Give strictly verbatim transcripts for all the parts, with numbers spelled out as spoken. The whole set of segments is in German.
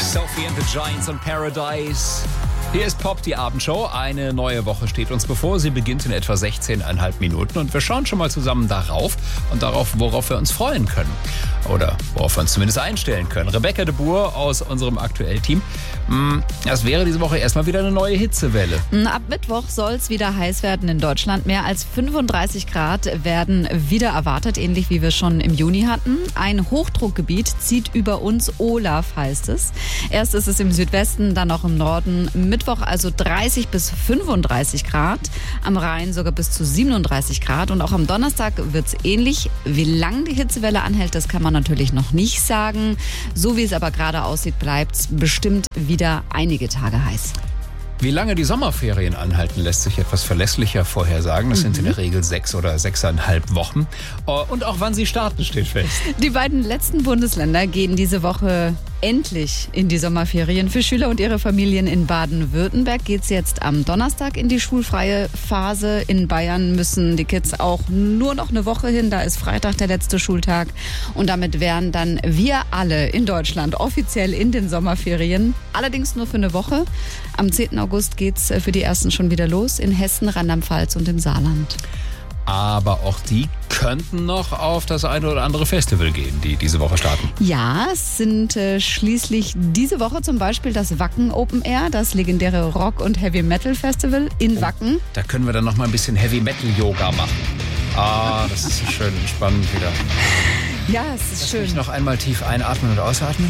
Sophie and the Giants on Paradise. Hier ist Pop, die Abendshow. Eine neue Woche steht uns bevor. Sie beginnt in etwa sechzehn Komma fünf Minuten. Und wir schauen schon mal zusammen darauf und darauf, worauf wir uns freuen können. Oder worauf wir uns zumindest einstellen können. Rebecca de Boer aus unserem Aktuell-Team. Das wäre diese Woche erstmal wieder eine neue Hitzewelle. Ab Mittwoch soll es wieder heiß werden in Deutschland. Mehr als fünfunddreißig Grad werden wieder erwartet, ähnlich wie wir schon im Juni hatten. Ein Hochdruckgebiet zieht über uns. Olaf heißt es. Erst ist es im Südwesten, dann auch im Norden. Mittwoch also dreißig bis fünfunddreißig Grad. Am Rhein sogar bis zu siebenunddreißig Grad. Und auch am Donnerstag wird es ähnlich. Wie lang die Hitzewelle anhält, das kann man natürlich noch nicht sagen. So wie es aber gerade aussieht, bleibt es bestimmt wieder einige Tage heiß. Wie lange die Sommerferien anhalten, lässt sich etwas verlässlicher vorhersagen. Das mhm. sind in der Regel sechs oder sechseinhalb Wochen. Und auch wann sie starten, steht fest. Die beiden letzten Bundesländer gehen diese Woche endlich in die Sommerferien. Für Schüler und ihre Familien in Baden-Württemberg geht es jetzt am Donnerstag in die schulfreie Phase. In Bayern müssen die Kids auch nur noch eine Woche hin. Da ist Freitag der letzte Schultag. Und damit wären dann wir alle in Deutschland offiziell in den Sommerferien. Allerdings nur für eine Woche. Am zehnten August geht es für die ersten schon wieder los in Hessen, Rheinland-Pfalz und im Saarland. Aber auch die könnten noch auf das eine oder andere Festival gehen, die diese Woche starten. Ja, es sind äh, schließlich diese Woche zum Beispiel das Wacken Open Air, das legendäre Rock- und Heavy-Metal-Festival in Wacken. Oh, da können wir dann noch mal ein bisschen Heavy-Metal-Yoga machen. Ah, das ist so schön entspannend wieder. Ja, es ist Lass schön. mich noch einmal tief einatmen und ausatmen.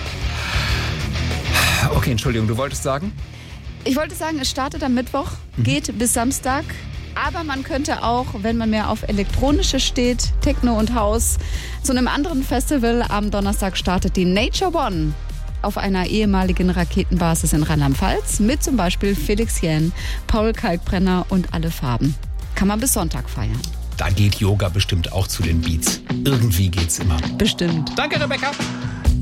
Okay, Entschuldigung, du wolltest sagen? Ich wollte sagen, es startet am Mittwoch, mhm. geht bis Samstag. Aber man könnte auch, wenn man mehr auf Elektronische steht, Techno und House, zu einem anderen Festival am Donnerstag startet die Nature One auf einer ehemaligen Raketenbasis in Rheinland-Pfalz mit zum Beispiel Felix Jähn, Paul Kalkbrenner und Alle Farben. Kann man bis Sonntag feiern. Da geht Yoga bestimmt auch zu den Beats. Irgendwie geht's immer. Bestimmt. Danke, Rebecca.